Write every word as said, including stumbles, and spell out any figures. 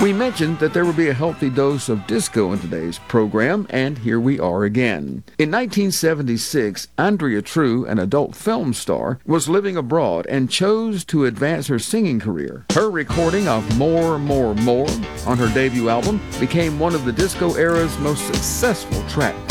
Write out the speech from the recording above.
We mentioned that there would be a healthy dose of disco in today's program, and here we are again. In nineteen seventy-six, Andrea True, an adult film star, was living abroad and chose to advance her singing career. Her recording of More, More, More on her debut album became one of the disco era's most successful tracks.